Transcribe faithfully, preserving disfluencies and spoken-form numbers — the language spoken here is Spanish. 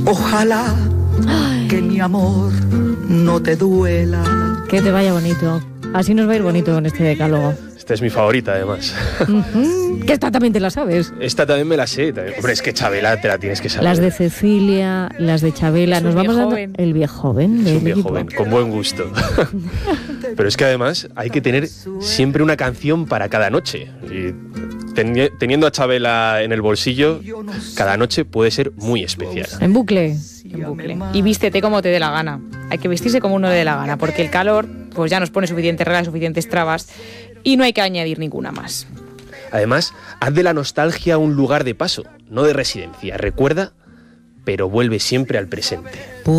Ojalá Ay. que mi amor no te duela. Que te vaya bonito. Así nos va a ir bonito con este decálogo. Esta es mi favorita, además. Uh-huh. Que esta también te la sabes. Esta también me la sé. Hombre, es que Chabela te la tienes que saber. Las de Cecilia, las de Chabela. Nos vamos dando el viejo joven. Es un viejo joven, con buen gusto. Pero es que además hay que tener siempre una canción para cada noche. Y teni- teniendo a Chabela en el bolsillo, cada noche puede ser muy especial. En bucle. En bucle. Y vístete como te dé la gana. Hay que vestirse como uno le dé la gana, porque el calor pues ya nos pone suficientes reglas, suficientes trabas, y no hay que añadir ninguna más. Además, haz de la nostalgia un lugar de paso, no de residencia. Recuerda, pero vuelve siempre al presente.